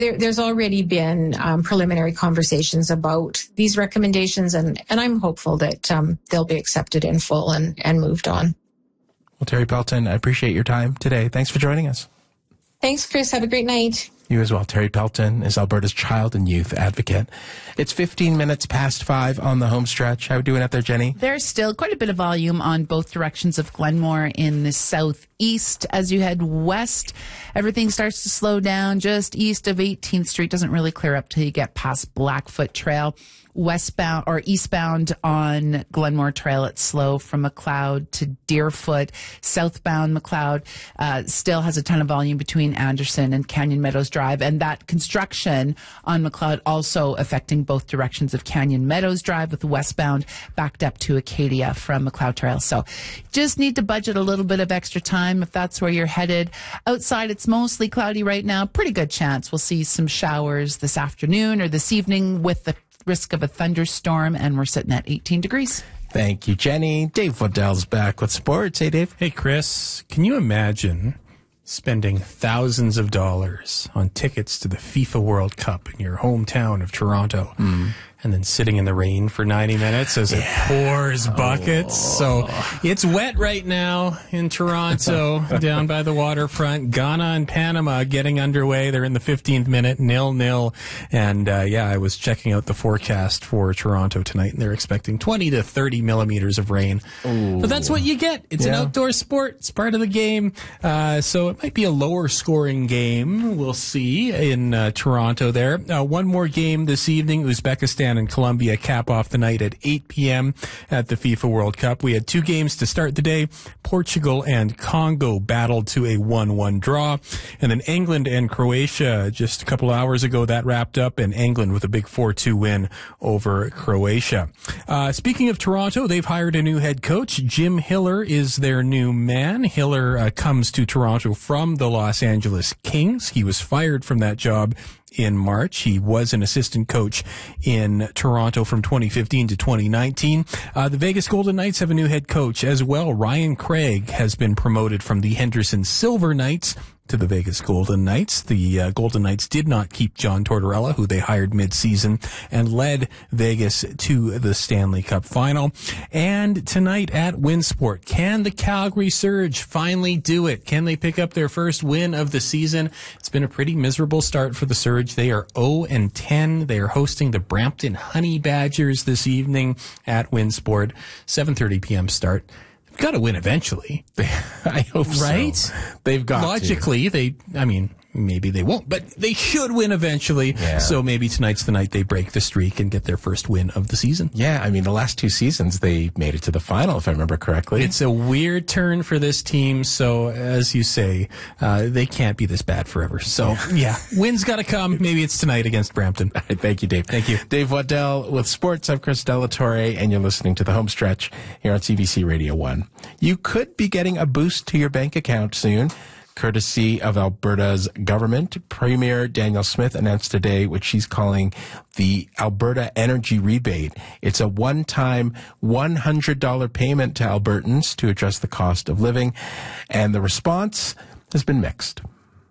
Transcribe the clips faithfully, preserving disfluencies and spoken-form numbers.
There, there's already been um, preliminary conversations about these recommendations, and, and I'm hopeful that um, they'll be accepted in full and, and moved on. Well, Terry Pelton, I appreciate your time today. Thanks for joining us. Thanks, Chris. Have a great night. You as well. Terry Pelton is Alberta's child and youth advocate. It's fifteen minutes past five on the home stretch. How are we doing out there, Jenny? There's still quite a bit of volume on both directions of Glenmore in the southeast. As you head west, everything starts to slow down just east of eighteenth Street. Doesn't really clear up till you get past Blackfoot Trail. Westbound or eastbound on Glenmore Trail, it's slow from McLeod to Deerfoot. Southbound McLeod uh, still has a ton of volume between Anderson and Canyon Meadows Drive. And that construction on McLeod also affecting both directions of Canyon Meadows Drive, with westbound backed up to Acadia from McLeod Trail. So just need to budget a little bit of extra time if that's where you're headed. Outside, it's mostly cloudy right now. Pretty good chance we'll see some showers this afternoon or this evening with the risk of a thunderstorm, and we're sitting at eighteen degrees. Thank you, Jenny. Dave Waddell's back with sports. Hey, Dave. Hey, Chris. Can you imagine spending thousands of dollars on tickets to the FIFA World Cup in your hometown of Toronto, mm. and then sitting in the rain for ninety minutes as it yeah. pours buckets? Oh. So it's wet right now in Toronto, down by the waterfront. Ghana and Panama getting underway. They're in the fifteenth minute, nil nil. And uh, yeah, I was checking out the forecast for Toronto tonight, and they're expecting twenty to thirty millimeters of rain. Ooh. But that's what you get. It's yeah. an outdoor sport. It's part of the game. Uh, so it might be a lower scoring game. We'll see in uh, Toronto there. Uh, one more game this evening. Uzbekistan and Colombia cap off the night at eight p.m. at the FIFA World Cup. We had two games to start the day. Portugal and Congo battled to a one one draw. And then England and Croatia just a couple hours ago, that wrapped up, and England with a big four two win over Croatia. Uh, speaking of Toronto, they've hired a new head coach. Jim Hiller is their new man. Hiller uh, comes to Toronto from the Los Angeles Kings. He was fired from that job in March. He was an assistant coach in Toronto from twenty fifteen to twenty nineteen. Uh, the Vegas Golden Knights have a new head coach as well. Ryan Craig has been promoted from the Henderson Silver Knights to the Vegas Golden Knights. The uh, Golden Knights did not keep John Tortorella, who they hired mid-season, and led Vegas to the Stanley Cup final. And tonight at Winsport, can the Calgary Surge finally do it? Can they pick up their first win of the season? It's been a pretty miserable start for the Surge. They are oh and ten. They are hosting the Brampton Honey Badgers this evening at Winsport. seven thirty p.m. start. They've got to win eventually. I hope right? so. They've got Logically, to. they, I mean, maybe they won't, but they should win eventually. Yeah. So maybe tonight's the night they break the streak and get their first win of the season. Yeah, I mean, the last two seasons, they made it to the final, if I remember correctly. It's a weird turn for this team. So, as you say, uh, they can't be this bad forever. So, yeah, win's got to come. Maybe it's tonight against Brampton. Thank you, Dave. Thank you. Dave Waddell with sports. I'm Chris Delatorre, and you're listening to The Home Stretch here on C B C Radio one. You could be getting a boost to your bank account soon, courtesy of Alberta's government. Premier Danielle Smith announced today what she's calling the Alberta Energy Rebate. It's a one-time one hundred dollars payment to Albertans to address the cost of living, and the response has been mixed.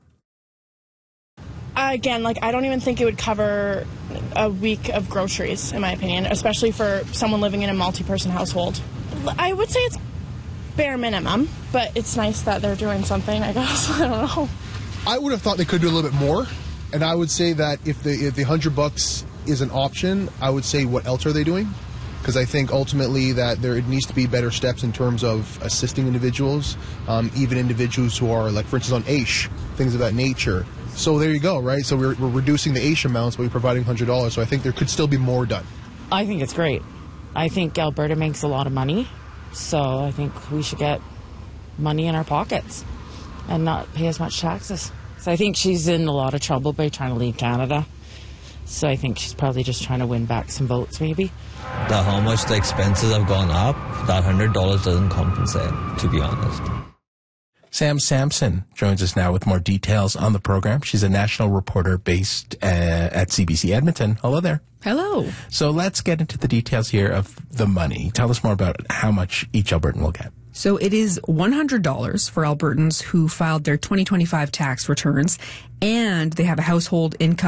Again, like, I don't even think it would cover a week of groceries, in my opinion, especially for someone living in a multi-person household. I would say it's bare minimum, but it's nice that they're doing something, I guess. I don't know. I would have thought they could do a little bit more, and I would say that if the if the hundred bucks is an option, I would say what else are they doing? Because I think ultimately that there needs to be better steps in terms of assisting individuals, um, even individuals who are, like, for instance, on A I S H, things of that nature. So there you go, right? So we're, we're reducing the A I S H amounts, but we're providing one hundred dollars. So I think there could still be more done. I think it's great. I think Alberta makes a lot of money. So I think we should get money in our pockets and not pay as much taxes. So I think she's in a lot of trouble by trying to leave Canada. So I think she's probably just trying to win back some votes, maybe. The, how much the expenses have gone up, that one hundred dollars doesn't compensate, to be honest. Sam Sampson joins us now with more details on the program. She's a national reporter based uh, at C B C Edmonton. Hello there. Hello. So let's get into the details here of the money. Tell us more about how much each Albertan will get. So it is one hundred dollars for Albertans who filed their twenty twenty-five tax returns, and they have a household income